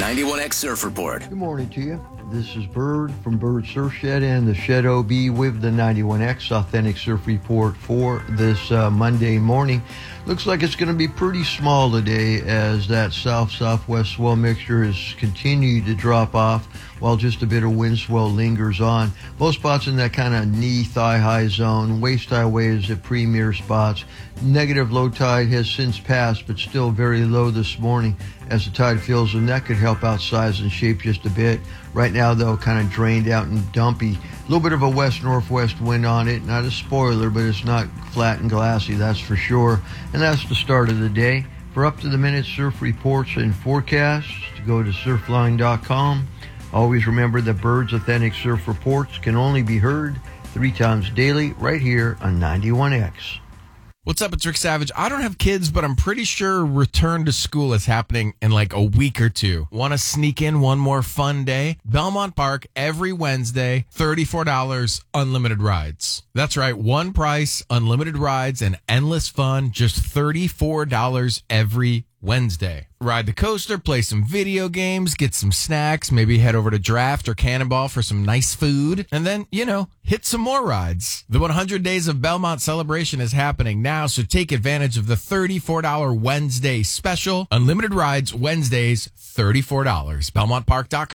91X Surf Report. Good morning to you. This is Bird from Bird Surf Shed and the Shed OB with the 91X Authentic Surf Report for this Monday morning. Looks like it's going to be pretty small today as that south-southwest swell mixture has continued to drop off while just a bit of wind swell lingers on. Most spots in that kind of knee, thigh-high zone. Waist-high waves at premier spots. Negative low tide has since passed, but still very low this morning as the tide fills, and that could help out size and shape just a bit. Right now, though, kind of drained out and dumpy. A little bit of a west-northwest wind on it. Not a spoiler, but it's not flat and glassy, that's for sure. And that's the start of the day. For up-to-the-minute surf reports and forecasts, go to surfline.com. Always remember that Bird's Authentic Surf Reports can only be heard 3 times daily right here on 91X. What's up? It's Rick Savage. I don't have kids, but I'm pretty sure return to school is happening in like a week or two. Want to sneak in one more fun day? Belmont Park every Wednesday, $34, unlimited rides. That's right, one price, unlimited rides, and endless fun, just $34 every Wednesday. Ride the coaster, play some video games, get some snacks, maybe head over to Draft or Cannonball for some nice food, and then, hit some more rides. The 100 Days of Belmont celebration is happening now, so take advantage of the $34 Wednesday special. Unlimited rides, Wednesdays, $34. BelmontPark.com.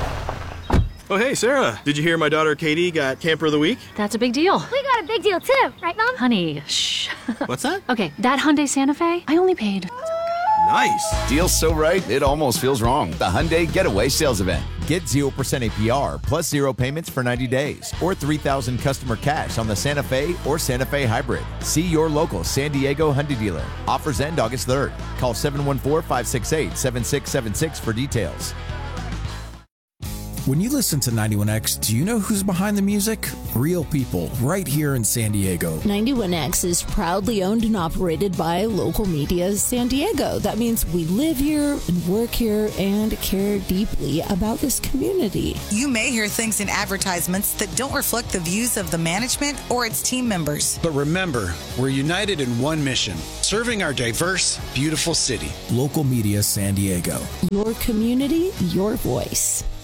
Oh, hey, Sarah. Did you hear my daughter Katie got Camper of the Week? That's a big deal. We got a big deal, too. Right, Mom? Honey, shh. What's that? Okay, that Hyundai Santa Fe, I only paid... Nice. Deal's so right, it almost feels wrong. The Hyundai Getaway Sales Event. Get 0% APR plus 0 payments for 90 days or $3,000 customer cash on the Santa Fe or Santa Fe Hybrid. See your local San Diego Hyundai dealer. Offers end August 3rd. Call 714-568-7676 for details. When you listen to 91X, do you know who's behind the music? Real people, right here in San Diego. 91X is proudly owned and operated by Local Media San Diego. That means we live here and work here and care deeply about this community. You may hear things in advertisements that don't reflect the views of the management or its team members. But remember, we're united in one mission, serving our diverse, beautiful city. Local Media San Diego. Your community, your voice.